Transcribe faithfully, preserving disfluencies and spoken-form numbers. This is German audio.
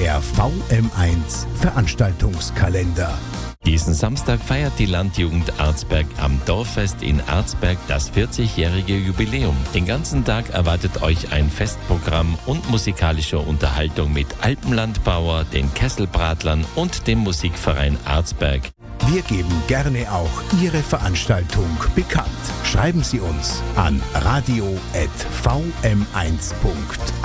Der V M eins Veranstaltungskalender. Diesen Samstag feiert die Landjugend Arzberg am Dorffest in Arzberg das vierzigjährige Jubiläum. Den ganzen Tag erwartet euch ein Festprogramm und musikalische Unterhaltung mit Alpenlandbauer, den Kesselbratlern und dem Musikverein Arzberg. Wir geben gerne auch Ihre Veranstaltung bekannt. Schreiben Sie uns an radio at v m eins punkt